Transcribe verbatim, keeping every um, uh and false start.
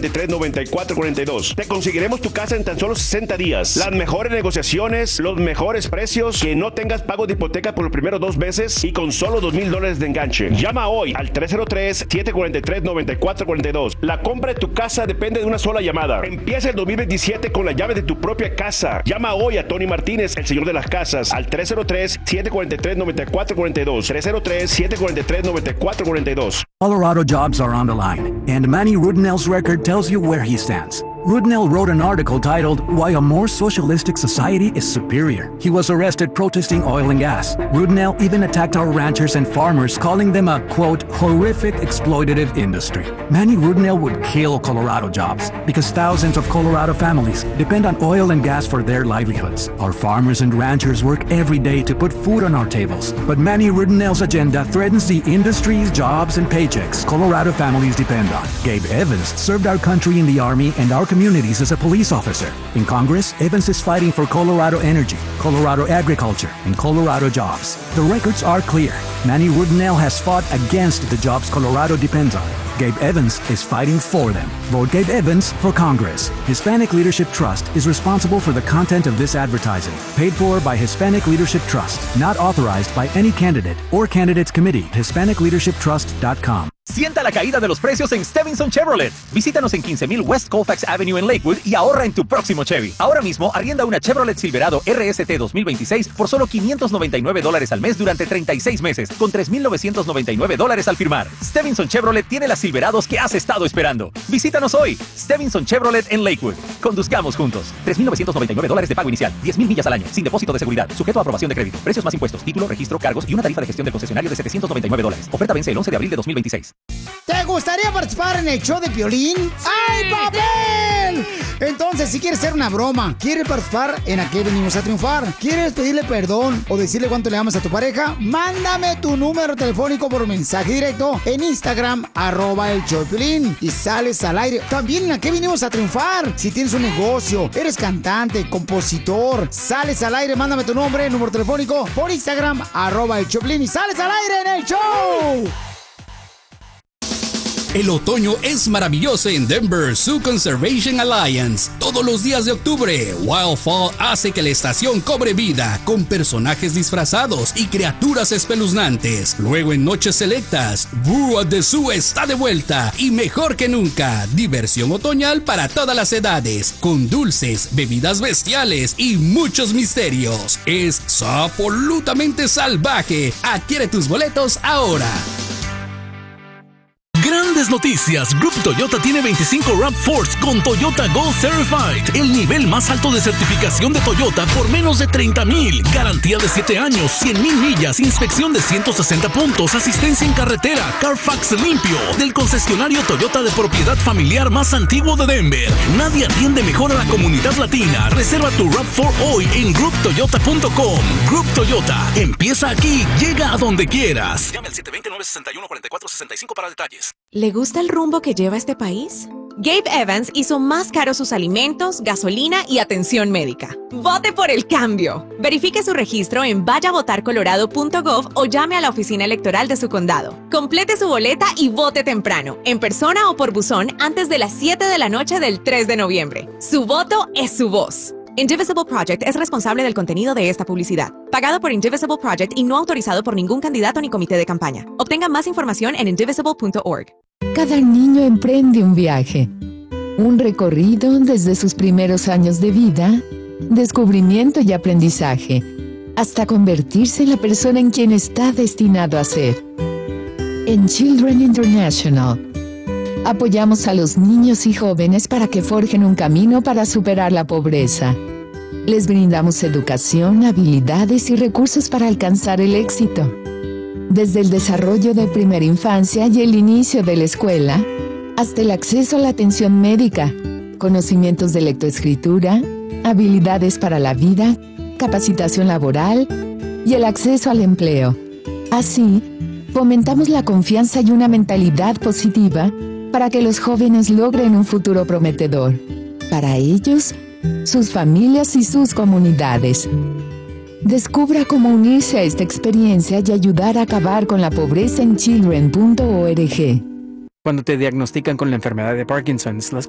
cuarenta y tres, noventa y cuatro cuarenta y dos. Te conseguiremos tu casa en tan solo sesenta días. Las mejores negociaciones, los mejores precios, que no tengas pago de hipoteca por los primeros dos meses y con solo dos mil dólares de enganche. Llama hoy al tres cero tres, siete cuatro tres, nueve cuatro cuatro dos. La compra de tu casa depende de una sola llamada. Empieza el dos mil veintisiete con la llave de tu propia casa. Llama hoy a Tony Martínez, el señor de las casas, al tres cero tres, siete cuatro tres, nueve cuatro cuatro dos. tres cero tres, siete cuatro tres, nueve cuatro cuatro dos. Colorado jobs are on the line, and Manny Rudnell's record tells you where he stands. Rudnell wrote an article titled, "Why a More Socialistic Society is Superior." He was arrested protesting oil and gas. Rudnell even attacked our ranchers and farmers, calling them a, quote, horrific exploitative industry. Manny Rudnell would kill Colorado jobs because thousands of Colorado families depend on oil and gas for their livelihoods. Our farmers and ranchers work every day to put food on our tables, but Manny Rudnell's agenda threatens the industries, jobs, and paychecks Colorado families depend on. Gabe Evans served our country in the Army and our communities as a police officer. In Congress, Evans is fighting for Colorado energy, Colorado agriculture, and Colorado jobs. The records are clear. Manny Rudnell has fought against the jobs Colorado depends on. Gabe Evans is fighting for them. Vote Gabe Evans for Congress. Hispanic Leadership Trust is responsible for the content of this advertising. Paid for by Hispanic Leadership Trust. Not authorized by any candidate or candidates committee. Hispanic Leadership Trust dot com. Sienta la caída de los precios en Stevinson Chevrolet. Visítanos en quince mil West Colfax Avenue en Lakewood y ahorra en tu próximo Chevy. Ahora mismo arrienda una Chevrolet Silverado R S T dos mil veintiséis por solo quinientos noventa y nueve dólares al mes durante treinta y seis meses, con tres mil novecientos noventa y nueve dólares al firmar. Stevinson Chevrolet tiene las Silverados que has estado esperando. Visítanos hoy. Stevinson Chevrolet en Lakewood. Conduzcamos juntos. tres mil novecientos noventa y nueve dólares de pago inicial, diez mil millas al año, sin depósito de seguridad, sujeto a aprobación de crédito. Precios más impuestos, título, registro, cargos y una tarifa de gestión del concesionario de setecientos noventa y nueve dólares. Oferta vence el once de abril de dos mil veintiséis. ¿Te gustaría participar en el show de Piolín? ¡Ay, papel! Entonces, si quieres hacer una broma, quieres participar en ¿A qué venimos a triunfar? ¿Quieres pedirle perdón o decirle cuánto le amas a tu pareja? Mándame tu número telefónico por mensaje directo en Instagram, arroba el show de Piolín, y sales al aire. También en ¿A qué venimos a triunfar? Si tienes un negocio, eres cantante, compositor, sales al aire, mándame tu nombre, número telefónico por Instagram, arroba el show de Piolín, y sales al aire en el show. El otoño es maravilloso en Denver Zoo Conservation Alliance. Todos los días de octubre, Wild Fall hace que la estación cobre vida con personajes disfrazados y criaturas espeluznantes. Luego en noches selectas, Boo at the Zoo está de vuelta y mejor que nunca. Diversión otoñal para todas las edades, con dulces, bebidas bestiales y muchos misterios. Es absolutamente salvaje. Adquiere tus boletos ahora. Grandes noticias. Group Toyota tiene veinticinco RAV cuatro con Toyota Gold Certified, el nivel más alto de certificación de Toyota por menos de treinta mil. Garantía de siete años, cien mil millas, inspección de ciento sesenta puntos, asistencia en carretera, Carfax limpio, del concesionario Toyota de propiedad familiar más antiguo de Denver. Nadie atiende mejor a la comunidad latina. Reserva tu RAV cuatro hoy en group toyota punto com. Group Toyota, empieza aquí, llega a donde quieras. Llame al siete dos cero, nueve seis uno, cuatro cuatro seis cinco para detalles. ¿Le gusta el rumbo que lleva este país? Gabe Evans hizo más caros sus alimentos, gasolina y atención médica. ¡Vote por el cambio! Verifique su registro en vaya votar colorado punto gov o llame a la oficina electoral de su condado. Complete su boleta y vote temprano, en persona o por buzón, antes de las siete de la noche del tres de noviembre. Su voto es su voz. Indivisible Project es responsable del contenido de esta publicidad. Pagado por Indivisible Project y no autorizado por ningún candidato ni comité de campaña. Obtenga más información en indivisible punto org. Cada niño emprende un viaje. Un recorrido desde sus primeros años de vida, descubrimiento y aprendizaje, hasta convertirse en la persona en quien está destinado a ser. En Children International, apoyamos a los niños y jóvenes para que forjen un camino para superar la pobreza. Les brindamos educación, habilidades y recursos para alcanzar el éxito. Desde el desarrollo de primera infancia y el inicio de la escuela, hasta el acceso a la atención médica, conocimientos de lectoescritura, habilidades para la vida, capacitación laboral y el acceso al empleo. Así, fomentamos la confianza y una mentalidad positiva para que los jóvenes logren un futuro prometedor, para ellos, sus familias y sus comunidades. Descubra cómo unirse a esta experiencia y ayudar a acabar con la pobreza en children punto org. Cuando te diagnostican con la enfermedad de Parkinson, las